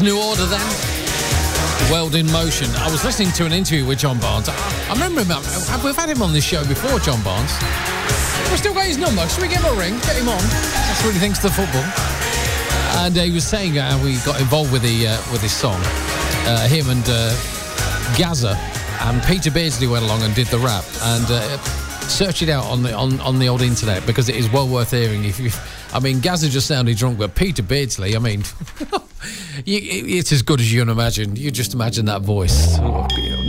New Order then. World in Motion. I was listening to an interview with John Barnes. I remember him. We've had him on this show before, John Barnes. We've still got his number. Should we give him a ring? Get him on. That's what he thinks of the football. And he was saying how we got involved with his song. Him and Gaza and Peter Beardsley went along and did the rap. And search it out on the old internet because it is well worth hearing. Gaza just sounded drunk, but Peter Beardsley, it's as good as you can imagine. You just imagine that voice.